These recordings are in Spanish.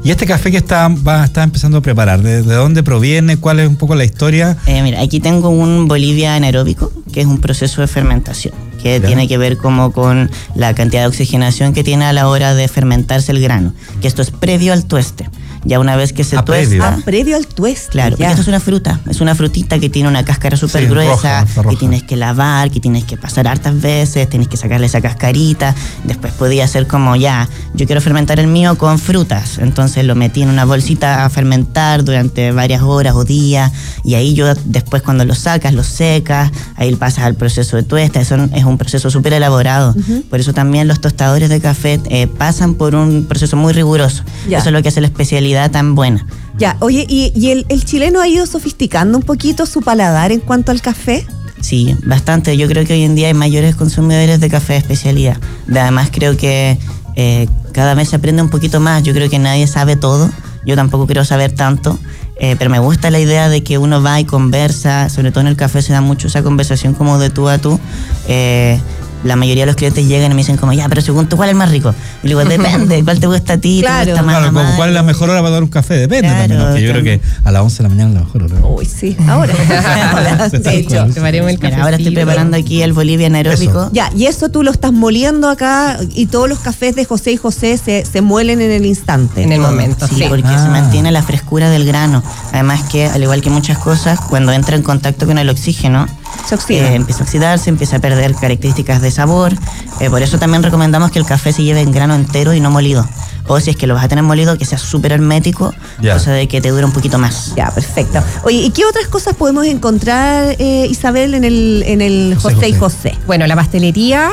Y este café que está empezando a preparar, ¿de dónde proviene? ¿Cuál es un poco la historia? Mira, aquí tengo un Bolivia anaeróbico, que es un proceso de fermentación, que tiene que ver como con la cantidad de oxigenación que tiene a la hora de fermentarse el grano, que esto es previo al tueste. Ya una vez que se tuesta... previo al tueste. Claro, porque esto es una fruta. Es una frutita que tiene una cáscara súper gruesa, roja. Que tienes que lavar, que tienes que pasar hartas veces, tienes que sacarle esa cascarita. Después podía ser como, yo quiero fermentar el mío con frutas. Entonces lo metí en una bolsita a fermentar durante varias horas o días. Y ahí yo después cuando lo sacas, lo secas, ahí pasas al proceso de tuesta. Eso es un proceso súper elaborado. Por eso también los tostadores de café pasan por un proceso muy riguroso. Eso es lo que hace la especialidad tan buena. Ya, oye, ¿y el chileno ha ido sofisticando un poquito su paladar en cuanto al café? Sí, bastante. Yo creo que hoy en día hay mayores consumidores de café de especialidad. Además creo que cada vez se aprende un poquito más. Yo creo que nadie sabe todo. Yo tampoco quiero saber tanto. Pero me gusta la idea de que uno va y conversa. Sobre todo en el café se da mucho esa conversación como de tú a tú. La mayoría de los clientes llegan y me dicen como, pero según tú, ¿cuál es el más rico? Y le digo, depende, ¿cuál te gusta a ti? Claro, ¿Te gusta más como cuál es la mejor hora para dar un café? Depende también, ¿no? Que yo creo que a las 11 de la mañana es la mejor hora. Uy, sí, ahora. De hecho, ahora estoy preparando aquí el Bolivia anaeróbico. Ya, y eso tú lo estás moliendo acá y todos los cafés de José y José se muelen en el instante. En el momento, sí. Porque se mantiene la frescura del grano. Además que, al igual que muchas cosas, cuando entra en contacto con el oxígeno, se oxida. Empieza a oxidarse, empieza a perder características de sabor. Por eso también recomendamos que el café se lleve en grano entero y no molido. O si es que lo vas a tener molido, que sea súper hermético, cosa de que te dure un poquito más. Ya, perfecto. Oye, ¿y qué otras cosas podemos encontrar, Isabel, en el José y José? Bueno, la pastelería...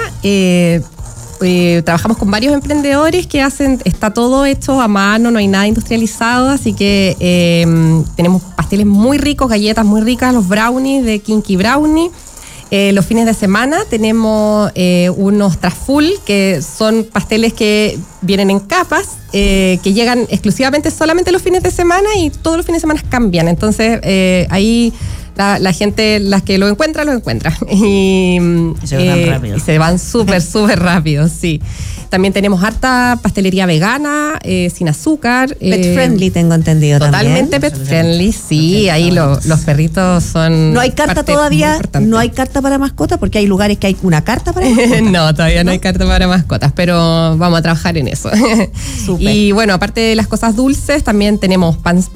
trabajamos con varios emprendedores que está todo hecho a mano, no hay nada industrializado, así que tenemos pasteles muy ricos, galletas muy ricas, los brownies de Kinky Brownie. Los fines de semana tenemos unos traful, que son pasteles que vienen en capas, que llegan exclusivamente solamente los fines de semana y todos los fines de semana cambian. Entonces ahí la gente, las que lo encuentra. Y se van rápido. Y se van súper rápido, sí. También tenemos harta pastelería vegana, sin azúcar. Pet friendly, tengo entendido totalmente también. Pet friendly, sí. Ahí los perritos son... ¿No hay carta todavía? ¿No hay carta para mascotas? Porque hay lugares que hay una carta para mascotas. No, todavía no hay carta para mascotas, pero vamos a trabajar en eso. Súper. Y bueno, aparte de las cosas dulces, también tenemos panes,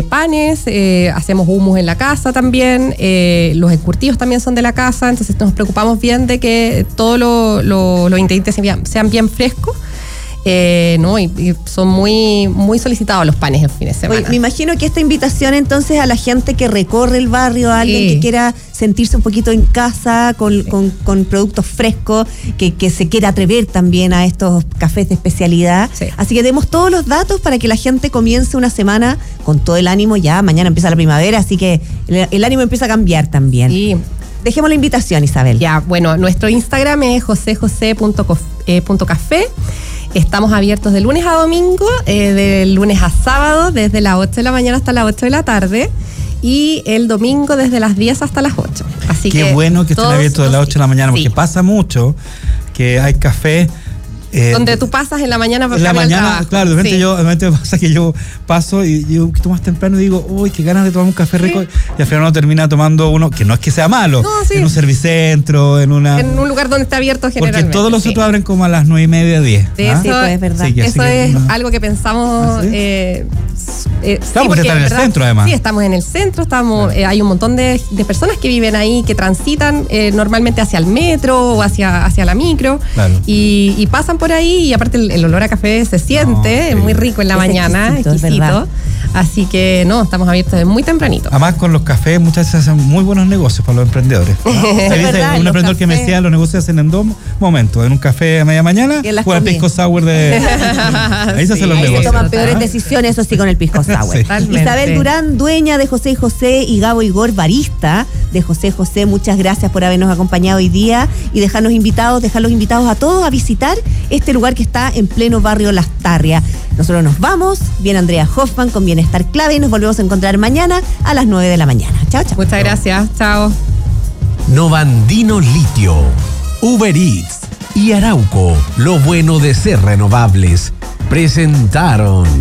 hacemos hummus en la casa también, los encurtidos también son de la casa, entonces nos preocupamos bien de que todos los ingredientes sean bien frescos. ¿No? Y son muy solicitados los panes el fin de semana. Oye, me imagino que esta invitación entonces a la gente que recorre el barrio, a alguien que quiera sentirse un poquito en casa con productos frescos, que se quiera atrever también a estos cafés de especialidad. Sí. Así que demos todos los datos para que la gente comience una semana con todo el ánimo. Ya mañana empieza la primavera, así que el ánimo empieza a cambiar también. Sí. Dejemos la invitación, Isabel. Ya, bueno, nuestro Instagram es josejose.café. Estamos abiertos de lunes a domingo, de lunes a sábado, desde las 8 de la mañana hasta las 8 de la tarde. Y el domingo desde las 10 hasta las 8. Así Qué que bueno que estén abiertos de las 8 de la mañana, porque pasa mucho que hay café... donde tú pasas en la mañana para en la mañana, claro, de repente me pasa que yo paso y digo un poquito más temprano y digo, uy, qué ganas de tomar un café rico, y al final uno termina tomando uno, que no es que sea malo, en un servicentro, en un lugar donde está abierto generalmente. Porque todos los otros abren como a las 9:30, 10. Sí, eso es verdad. Sí, eso es algo que pensamos... claro, porque están en el centro además. Sí, estamos en el centro, hay un montón de personas que viven ahí, que transitan normalmente hacia el metro o hacia la micro, y pasan por ahí, y aparte el olor a café se siente, es muy rico en la mañana, exquisito. Así que estamos abiertos desde muy tempranito. Además, con los cafés muchas veces hacen muy buenos negocios para los emprendedores, ¿no? Un emprendedor que me decía, los negocios se hacen en 2 momentos, en un café a media mañana o el pisco sour de... Ahí se hacen los negocios. Se toman peores decisiones, eso sí, con el pisco sour. Isabel Durán, dueña de José y José, y Gabo Igor, barista de José y José, muchas gracias por habernos acompañado hoy día y dejar los invitados a todos a visitar este lugar que está en pleno barrio Las Tarrias. Nosotros nos vamos, viene Andrea Hoffman con Bienestar Clave y nos volvemos a encontrar mañana a las 9 de la mañana. Chao, chao. Muchas gracias, chao. Novandino Litio, Uber Eats y Arauco, lo bueno de ser renovables, presentaron